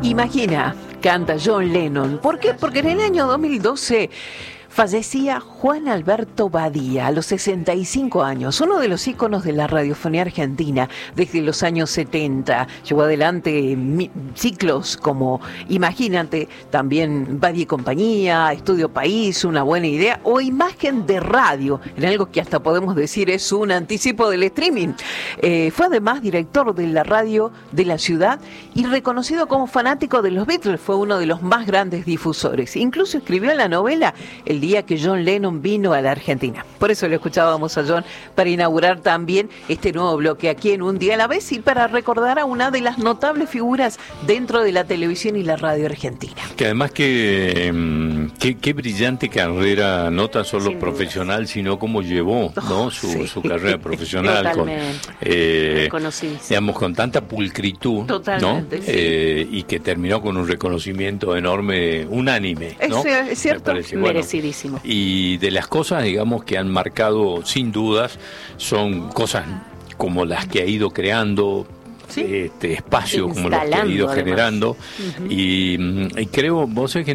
Imagina, canta John Lennon. ¿Por qué? Porque en el año 2012 fallecía Juan Alberto Badía a los 65 años, uno de los íconos de la radiofonía argentina desde los años 70. Llevó adelante ciclos como Imagínate, también Badía y Compañía, Estudio País, Una Buena Idea o Imagen de Radio, en algo que hasta podemos decir es un anticipo del streaming. Fue además director de la radio de la ciudad y reconocido como fanático de los Beatles. Fue uno de los más grandes difusores. Incluso escribió la novela El día que John Lennon vino a la Argentina. Por eso lo escuchábamos a John para inaugurar también este nuevo bloque aquí en Un Día a la Vez y para recordar a una de las notables figuras dentro de la televisión y la radio argentina. Que además qué brillante carrera, no tan solo sin profesional, dudas, sino cómo llevó, ¿no? su carrera profesional digamos, con tanta pulcritud, totalmente, ¿no? Sí. Y que terminó con un reconocimiento enorme, unánime, ¿no? Es cierto, merecidísimo. Y de las cosas, digamos, que han marcado sin dudas, son cosas como las que ha ido creando, sí, espacio como los que ha ido generando. Y creo, vos sabés que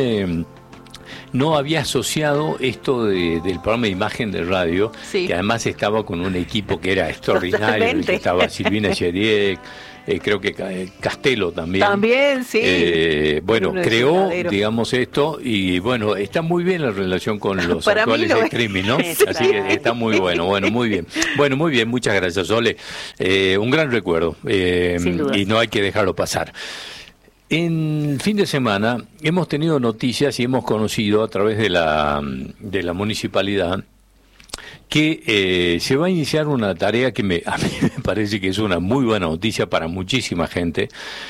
no había asociado esto del programa de Imagen de Radio, sí, que además estaba con un equipo que era extraordinario, en el que estaba Silvina Cheriek, creo que Castelo también. También, sí. Bueno, creó, digamos, esto, y bueno, está muy bien la relación con los actuales streaming, ¿no? Así que está muy bueno, muy bien. Bueno, muy bien, muchas gracias, Sole. Un gran recuerdo, y no hay que dejarlo pasar. En fin de semana hemos tenido noticias y hemos conocido a través de la municipalidad que se va a iniciar una tarea que a mí me parece que es una muy buena noticia para muchísima gente.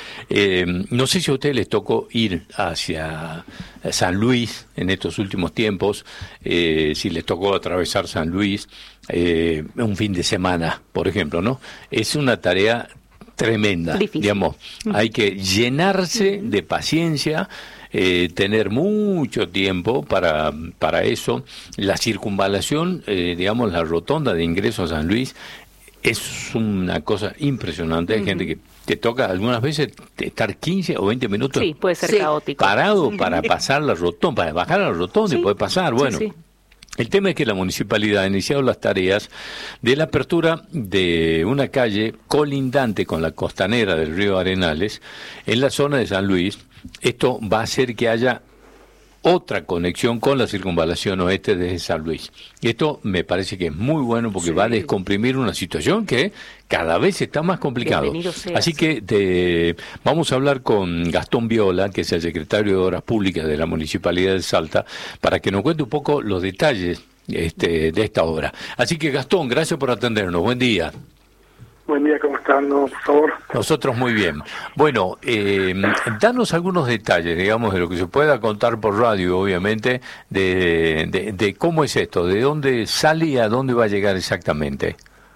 No sé si a ustedes les tocó ir hacia San Luis en estos últimos tiempos, si les tocó atravesar San Luis un fin de semana, por ejemplo, ¿no? Es una tarea tremenda, difícil, digamos, hay que llenarse de paciencia, tener mucho tiempo para eso. La circunvalación, digamos, la rotonda de ingreso a San Luis es una cosa impresionante. Hay gente que te toca algunas veces estar 15 o 20 minutos, sí, puede ser caótico, parado para pasar la rotonda, para bajar a la rotonda, y puede pasar, bueno. Sí. El tema es que la municipalidad ha iniciado las tareas de la apertura de una calle colindante con la costanera del río Arenales en la zona de San Luis. Esto va a hacer que haya otra conexión con la circunvalación oeste desde San Luis. Y esto me parece que es muy bueno porque va a descomprimir una situación que cada vez está más complicado. Así que vamos a hablar con Gastón Viola, que es el secretario de Obras Públicas de la Municipalidad de Salta, para que nos cuente un poco los detalles de esta obra. Así que Gastón, gracias por atendernos. Buen día. Buen día, ¿cómo están? No, por favor. Nosotros muy bien. Bueno, danos algunos detalles, digamos, de lo que se pueda contar por radio, obviamente, de cómo es esto, de dónde sale y a dónde va a llegar exactamente.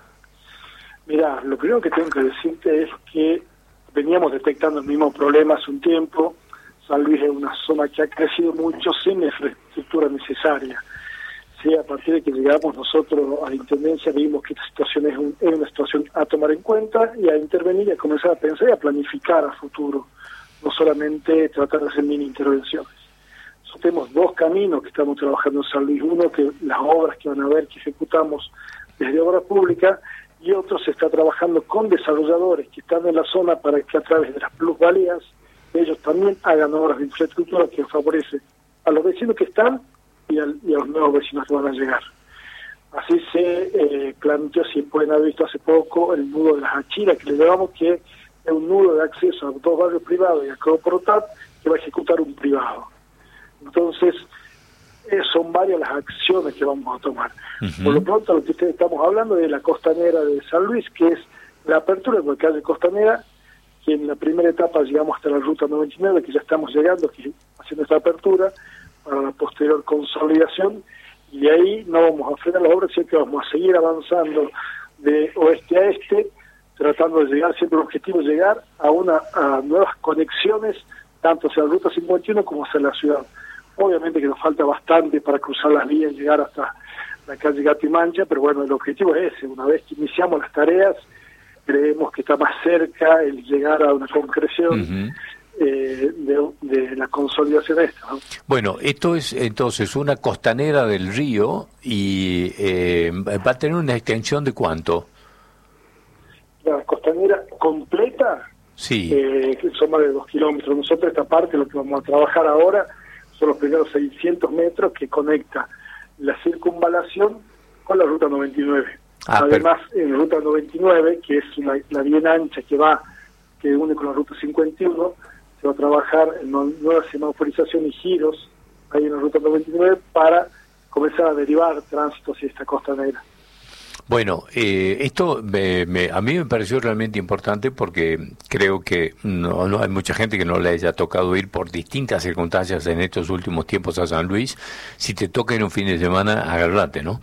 Mira, lo primero que tengo que decirte es que veníamos detectando el mismo problema hace un tiempo. San Luis es una zona que ha crecido mucho sin la infraestructura necesaria. Sí, a partir de que llegamos nosotros a la Intendencia vimos que esta situación es una situación a tomar en cuenta y a intervenir y a comenzar a pensar y a planificar a futuro, no solamente tratar de hacer mini intervenciones. Nosotros tenemos dos caminos que estamos trabajando en San Luis, uno que las obras que van a ver que ejecutamos desde Obras Públicas y otro se está trabajando con desarrolladores que están en la zona para que a través de las plusvalías ellos también hagan obras de infraestructura que favorece a los vecinos que están y a los nuevos vecinos que van a llegar. Así se planteó, si pueden haber visto hace poco, el nudo de las Achiras, que le llamamos, que es un nudo de acceso a dos barrios privados y a Croportat, que va a ejecutar un privado. Entonces, son varias las acciones que vamos a tomar. Por lo pronto, lo que ustedes estamos hablando es la costanera de San Luis, que es la apertura de la calle costanera, que en la primera etapa llegamos hasta la ruta 99, que ya estamos llegando, que haciendo esta apertura, para la posterior consolidación, y de ahí no vamos a frenar las obras, sino que vamos a seguir avanzando de oeste a este, tratando de llegar, siempre el objetivo es llegar a nuevas conexiones, tanto hacia la ruta 51 como hacia la ciudad. Obviamente que nos falta bastante para cruzar las vías y llegar hasta la calle Gato y Mancha, pero bueno, el objetivo es ese. Una vez que iniciamos las tareas, creemos que está más cerca el llegar a una concreción de la consolidación esta, ¿no? Bueno, esto es entonces una costanera del río y va a tener una extensión de ¿cuánto? La costanera completa, sí, son más de 2 kilómetros. Nosotros esta parte, lo que vamos a trabajar ahora, son los primeros 600 metros que conecta la circunvalación con la ruta 99. Además, en ruta 99, que es la bien ancha que une con la ruta 51, se va a trabajar en nueva semaforización y giros ahí en la ruta 99 para comenzar a derivar tránsito hacia esta costanera. Bueno, esto a mí me pareció realmente importante porque creo que no hay mucha gente que no le haya tocado ir por distintas circunstancias en estos últimos tiempos a San Luis. Si te toca en un fin de semana, agárrate, ¿no?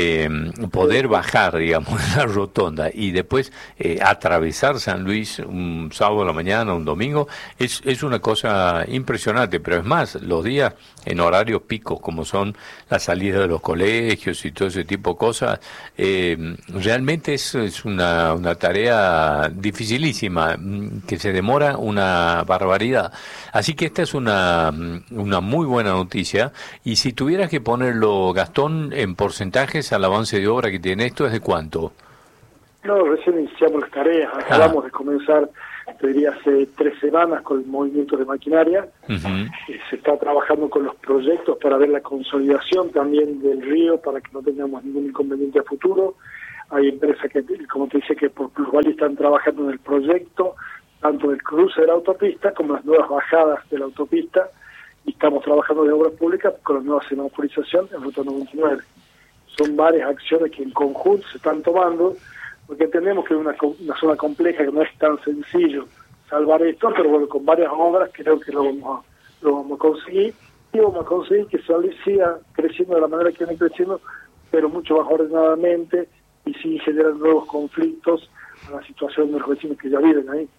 Poder bajar, digamos, la rotonda y después atravesar San Luis un sábado a la mañana, un domingo, es una cosa impresionante. Pero es más, los días en horarios picos, como son la salida de los colegios y todo ese tipo de cosas, realmente es una tarea dificilísima, que se demora una barbaridad. Así que esta es una muy buena noticia. Y si tuvieras que ponerlo, Gastón, en porcentajes al avance de obra que tiene esto, ¿es de cuánto? No, recién iniciamos las tareas. Acabamos de comenzar, te diría, hace 3 semanas con el movimiento de maquinaria. Se está trabajando con los proyectos para ver la consolidación también del río, para que no tengamos ningún inconveniente a futuro. Hay empresas que, como te dice, que por plusvalía están trabajando en el proyecto, tanto del cruce de la autopista como las nuevas bajadas de la autopista, y estamos trabajando de obras públicas con la nueva semaforización en ruta 99. Son varias acciones que en conjunto se están tomando, porque entendemos que es una zona compleja, que no es tan sencillo salvar esto, pero bueno, con varias obras creo que lo vamos a conseguir, y vamos a conseguir que San Luis siga creciendo de la manera que viene creciendo, pero mucho más ordenadamente, y sin generar nuevos conflictos a la situación de los vecinos que ya viven ahí.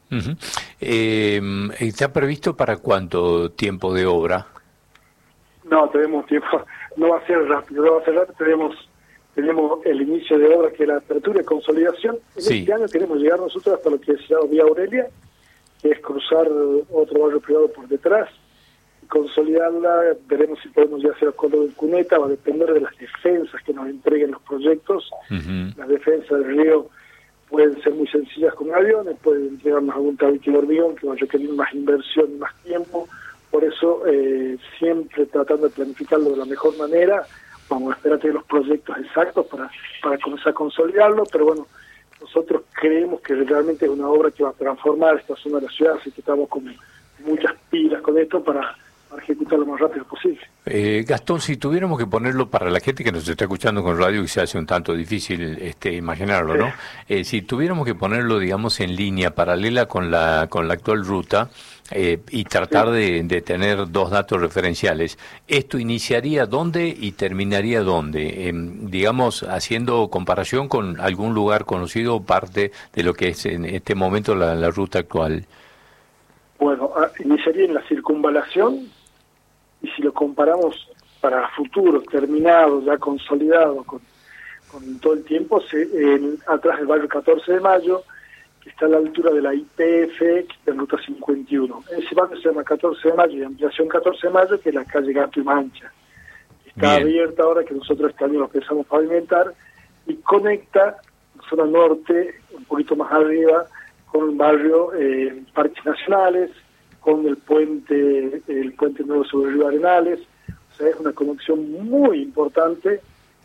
¿Está previsto para cuánto tiempo de obra? No, tenemos tiempo, no va a ser rápido, tenemos el inicio de obra, que es la apertura y consolidación. Este año queremos llegar nosotros hasta lo que es la Vía Aurelia, que es cruzar otro barrio privado por detrás, y consolidarla. Veremos si podemos ya hacer acuerdo en Cuneta, va a depender de las defensas que nos entreguen los proyectos. Las defensas del río pueden ser muy sencillas con aviones, pueden entregarnos algún tabique de hormigón que va a requerir más inversión y más tiempo. Por eso, siempre tratando de planificarlo de la mejor manera. Vamos a esperar a tener los proyectos exactos para comenzar a consolidarlo, pero bueno, nosotros creemos que realmente es una obra que va a transformar esta zona de la ciudad, así que estamos con muchas pilas con esto para ejecutar lo más rápido posible. Gastón, si tuviéramos que ponerlo para la gente que nos está escuchando con radio, y se hace un tanto difícil imaginarlo, ¿no? Si tuviéramos que ponerlo, digamos, en línea paralela con la actual ruta, y tratar de tener dos datos referenciales, ¿esto iniciaría dónde y terminaría dónde? Digamos, haciendo comparación con algún lugar conocido o parte de lo que es en este momento la ruta actual. Bueno, iniciaría en la circunvalación, y si lo comparamos para futuro, terminado, ya consolidado con todo el tiempo, atrás del barrio 14 de Mayo, que está a la altura de la IPF, que está en ruta 51. Ese barrio se llama 14 de Mayo y ampliación 14 de Mayo, que es la calle Gato y Mancha. Está abierta ahora, que nosotros este año lo empezamos a pavimentar, y conecta la zona norte, un poquito más arriba, con el barrio Parques Nacionales, con el puente nuevo sobre el río Arenales. O sea, es una conexión muy importante,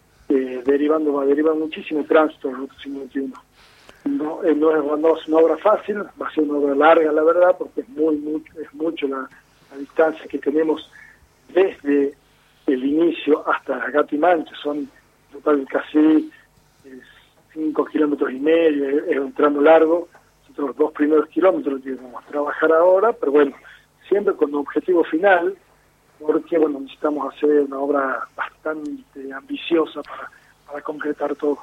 va a derivar muchísimo tránsito en ruta 51. No es una obra fácil, va a ser una obra larga, la verdad, porque es mucho la distancia que tenemos desde el inicio hasta Gato y Mancha. Son total casi 5,5 kilómetros, es un tramo largo. Nosotros los 2 primeros kilómetros que vamos a trabajar ahora, pero bueno, siempre con un objetivo final, porque bueno, necesitamos hacer una obra bastante ambiciosa para concretar todo.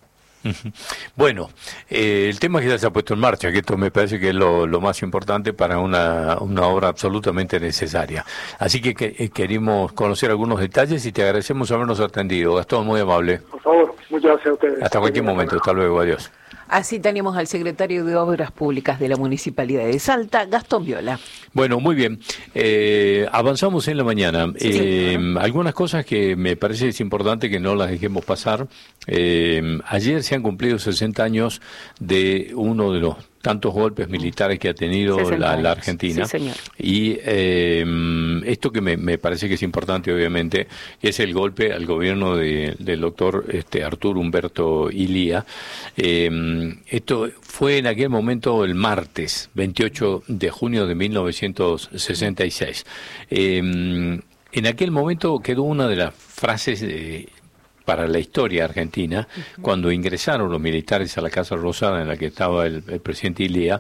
Bueno, el tema que ya se ha puesto en marcha, que esto me parece que es lo más importante para una obra absolutamente necesaria. Así que queremos conocer algunos detalles y te agradecemos habernos atendido. Gastón, muy amable. Por favor, muchas gracias a ustedes. Hasta cualquier momento, hasta luego, adiós. Así tenemos al secretario de Obras Públicas de la Municipalidad de Salta, Gastón Viola. Bueno, muy bien. Avanzamos en la mañana. Algunas cosas que me parece es importante que no las dejemos pasar. Ayer se han cumplido 60 años de uno de los tantos golpes militares que ha tenido la Argentina. Sí, señor. Y esto que me parece que es importante, obviamente, es el golpe al gobierno del doctor Arturo Humberto Illia. Esto fue en aquel momento el martes 28 de junio de 1966. En aquel momento quedó una de las frases para la historia argentina, cuando ingresaron los militares a la Casa Rosada en la que estaba el presidente Illia.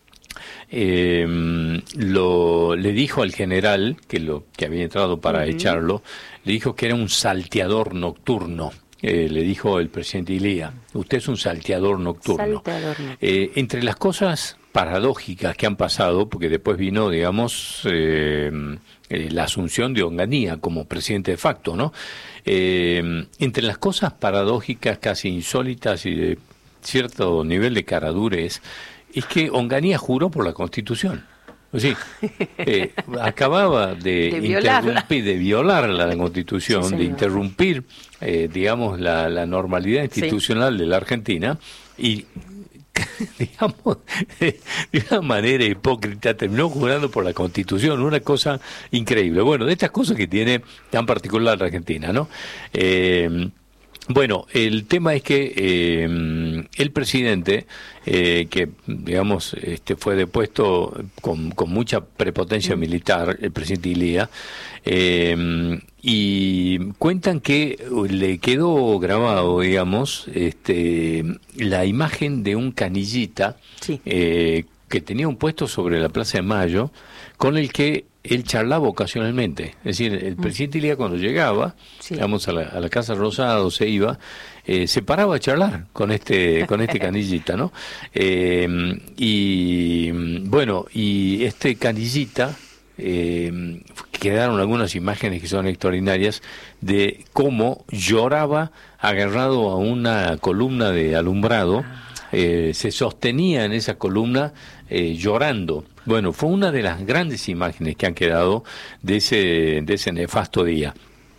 Le dijo al general que había entrado para echarlo, le dijo que era un salteador nocturno. Le dijo el presidente Illia, usted es un salteador nocturno. Entre las cosas paradójicas que han pasado, porque después vino, digamos, la asunción de Onganía como presidente de facto, ¿no? Entre las cosas paradójicas, casi insólitas y de cierto nivel de caradurez, es que Onganía juró por la Constitución. Sí, acababa de violar la Constitución, de interrumpir, digamos, la normalidad institucional de la Argentina y, digamos, de una manera hipócrita terminó jurando por la Constitución, una cosa increíble. Bueno, de estas cosas que tiene tan particular la Argentina, ¿no? Bueno, el tema es que el presidente, que digamos fue depuesto con mucha prepotencia militar, el presidente Illia, y cuentan que le quedó grabado, digamos, la imagen de un canillita que tenía un puesto sobre la Plaza de Mayo, con el que él charlaba ocasionalmente. Es decir, el presidente Illia cuando llegaba, digamos, a la Casa Rosada, o se iba, se paraba a charlar con este canillita, ¿no? Y bueno, y este canillita, quedaron algunas imágenes que son extraordinarias de cómo lloraba agarrado a una columna de alumbrado, se sostenía en esa columna llorando. Bueno, fue una de las grandes imágenes que han quedado de ese nefasto día.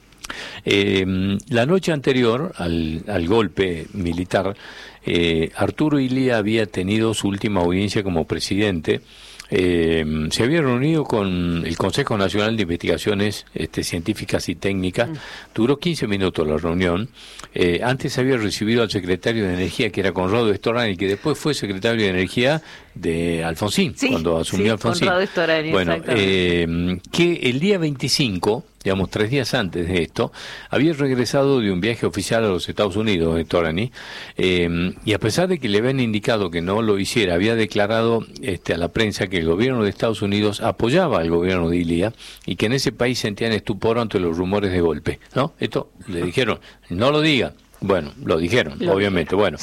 La noche anterior al golpe militar, Arturo Illia había tenido su última audiencia como presidente. Se había reunido con el Consejo Nacional de Investigaciones Científicas y Técnicas. Duró 15 minutos la reunión. Antes había recibido al secretario de Energía, que era Conrado Storani, que después fue secretario de Energía de Alfonsín, cuando asumió Alfonsín. Conrado Storani, bueno, que el día 25, digamos 3 días antes de esto, había regresado de un viaje oficial a los Estados Unidos, Storani, y a pesar de que le habían indicado que no lo hiciera, había declarado a la prensa que el gobierno de Estados Unidos apoyaba al gobierno de Illia y que en ese país sentían estupor ante los rumores de golpe, ¿no? Esto le dijeron, no lo diga. Bueno, lo dijeron, obviamente. Bueno,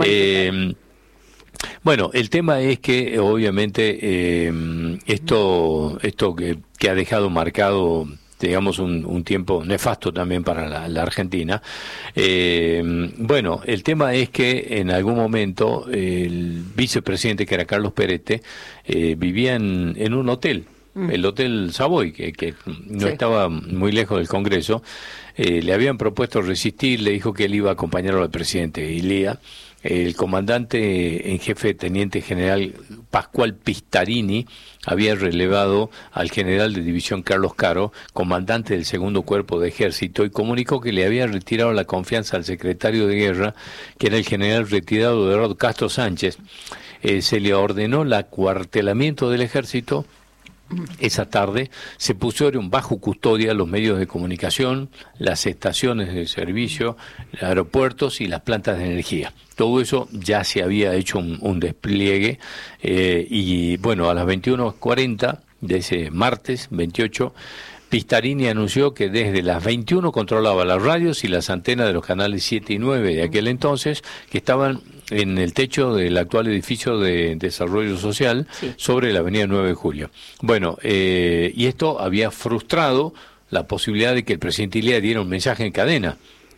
bueno, el tema es que obviamente esto que ha dejado marcado, digamos, un tiempo nefasto también para la Argentina. Bueno, el tema es que en algún momento el vicepresidente, que era Carlos Perete, vivía en un hotel, el Hotel Savoy, que no estaba muy lejos del Congreso. Le habían propuesto resistir, le dijo que él iba a acompañar al presidente Illia. El comandante en jefe, teniente general Pascual Pistarini, había relevado al general de división Carlos Caro, comandante del segundo cuerpo de ejército, y comunicó que le había retirado la confianza al secretario de guerra, que era el general retirado Eduardo Castro Sánchez. Se le ordenó el acuartelamiento del ejército. Esa tarde se pusieron bajo custodia los medios de comunicación, las estaciones de servicio, los aeropuertos y las plantas de energía. Todo eso ya se había hecho un despliegue y bueno, a las 21:40 de ese martes 28, Pistarini anunció que desde las 21 controlaba las radios y las antenas de los canales 7 y 9 de aquel entonces, que estaban en el techo del actual edificio de Desarrollo Social, sobre la avenida 9 de Julio. Bueno, y esto había frustrado la posibilidad de que el presidente Illia diera un mensaje en cadena,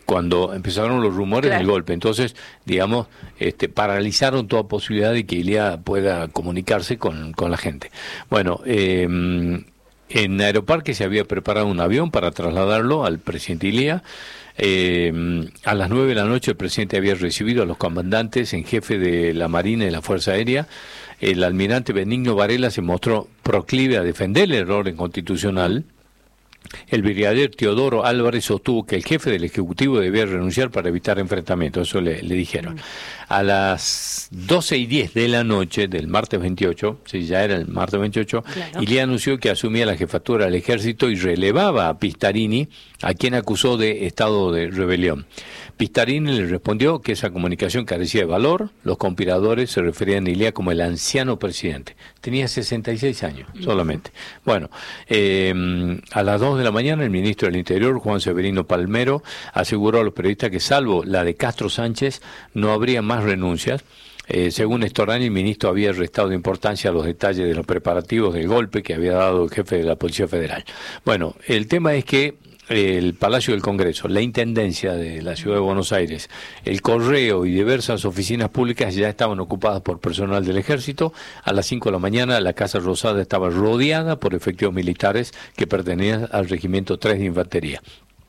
cuando empezaron los rumores del golpe. Entonces, digamos, paralizaron toda posibilidad de que Illia pueda comunicarse con la gente. Bueno, en Aeroparque se había preparado un avión para trasladarlo al presidente Illia. A las 9 de la noche el presidente había recibido a los comandantes en jefe de la Marina y la Fuerza Aérea. El almirante Benigno Varela se mostró proclive a defender el orden constitucional. El brigadier Teodoro Álvarez sostuvo que el jefe del Ejecutivo debía renunciar para evitar enfrentamientos, eso le dijeron. A las 12:10 de la noche del martes 28, sí, ya era el martes 28, claro, Illia anunció que asumía la jefatura del ejército y relevaba a Pistarini, a quien acusó de estado de rebelión. Pistarini le respondió que esa comunicación carecía de valor. Los conspiradores se referían a Illia como el anciano presidente. Tenía 66 años solamente. Bueno, a las 2 de la mañana el ministro del Interior, Juan Severino Palmero, aseguró a los periodistas que salvo la de Castro Sánchez no habría más renuncias. Según Estorani, el ministro había restado importancia a los detalles de los preparativos del golpe que había dado el jefe de la Policía Federal. Bueno, el tema es que el Palacio del Congreso, la Intendencia de la Ciudad de Buenos Aires, el Correo y diversas oficinas públicas ya estaban ocupadas por personal del Ejército. A las 5 de la mañana la Casa Rosada estaba rodeada por efectivos militares que pertenecían al Regimiento 3 de Infantería.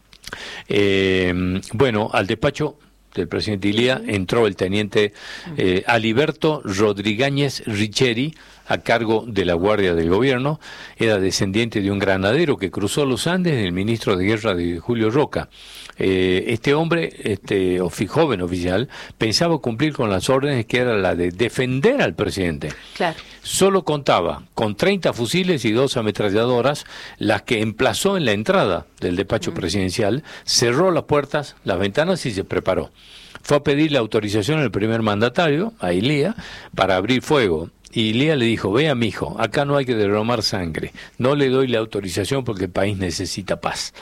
Bueno, al despacho del presidente Illia entró el teniente Aliberto Rodríguez Richeri, a cargo de la Guardia del Gobierno. Era descendiente de un granadero que cruzó los Andes, del ministro de Guerra de Julio Roca. Este hombre, joven oficial, pensaba cumplir con las órdenes que era la de defender al presidente. Claro. Solo contaba con 30 fusiles y 2 ametralladoras, las que emplazó en la entrada del despacho presidencial, cerró las puertas, las ventanas y se preparó. Fue a pedir la autorización al primer mandatario, a Illia, para abrir fuego. Y Illia le dijo: vea, mijo, acá no hay que derramar sangre, no le doy la autorización porque el país necesita paz.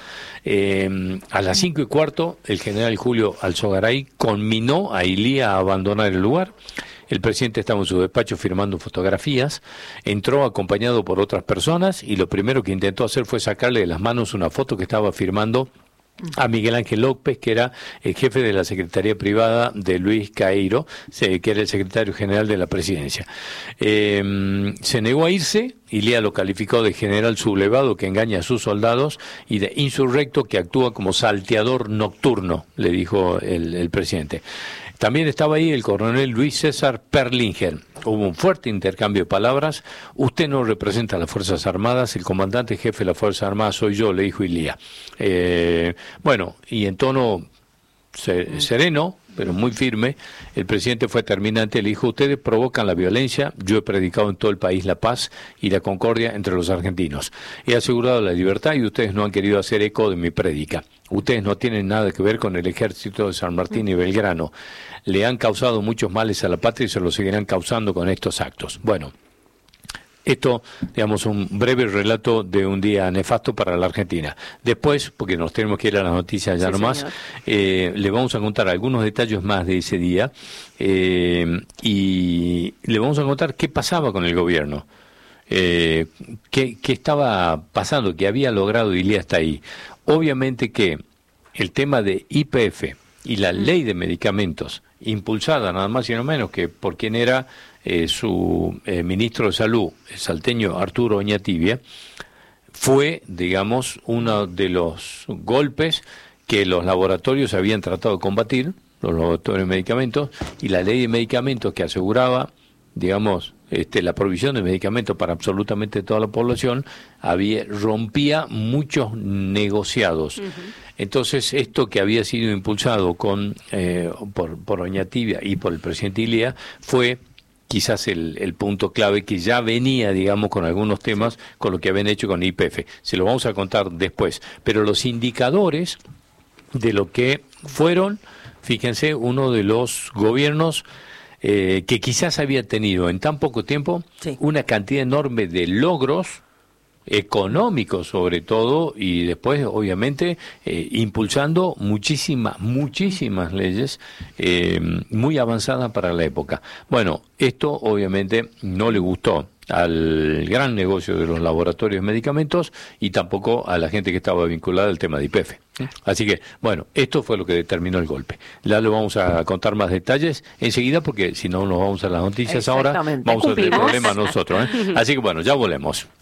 A las 5:15, el general Julio Alzogaray conminó a Illia a abandonar el lugar. El presidente estaba en su despacho firmando fotografías, entró acompañado por otras personas y lo primero que intentó hacer fue sacarle de las manos una foto que estaba firmando a Miguel Ángel López, que era el jefe de la Secretaría Privada de Luis Caeiro, que era el secretario general de la Presidencia. Se negó a irse. Illia lo calificó de general sublevado que engaña a sus soldados y de insurrecto que actúa como salteador nocturno, le dijo el presidente. También estaba ahí el coronel Luis César Perlinger. Hubo un fuerte intercambio de palabras. Usted no representa a las Fuerzas Armadas, el comandante jefe de las Fuerzas Armadas soy yo, le dijo Illia. Bueno, y en tono sereno, pero muy firme, el presidente fue terminante, le dijo: ustedes provocan la violencia, yo he predicado en todo el país la paz y la concordia entre los argentinos. He asegurado la libertad y ustedes no han querido hacer eco de mi prédica. Ustedes no tienen nada que ver con el ejército de San Martín y Belgrano. Le han causado muchos males a la patria y se lo seguirán causando con estos actos. Bueno, esto, digamos, un breve relato de un día nefasto para la Argentina. Después, porque nos tenemos que ir a las noticias ya nomás, le vamos a contar algunos detalles más de ese día y le vamos a contar qué pasaba con el gobierno. ¿Qué estaba pasando? ¿Qué había logrado Illia hasta ahí? Obviamente que el tema de YPF y la ley de medicamentos, impulsada nada más y no menos que por quien era su ministro de Salud, el salteño Arturo Oñatibia, fue, digamos, uno de los golpes que los laboratorios habían tratado de combatir, los laboratorios de medicamentos, y la ley de medicamentos que aseguraba, digamos, la provisión de medicamentos para absolutamente toda la población, rompía muchos negociados. Entonces, esto que había sido impulsado por Oñatibia y por el presidente Illia fue quizás el punto clave que ya venía, digamos, con algunos temas, con lo que habían hecho con YPF. Se lo vamos a contar después. Pero los indicadores de lo que fueron, fíjense, uno de los gobiernos que quizás había tenido en tan poco tiempo una cantidad enorme de logros económicos sobre todo, y después obviamente impulsando muchísimas leyes muy avanzadas para la época. Bueno, esto obviamente no le gustó al gran negocio de los laboratorios de medicamentos y tampoco a la gente que estaba vinculada al tema de YPF. Así que, bueno, esto fue lo que determinó el golpe. Ya lo vamos a contar más detalles enseguida, porque si no nos vamos a las noticias ahora, vamos a tener problemas nosotros, ¿eh? Así que, bueno, ya volvemos.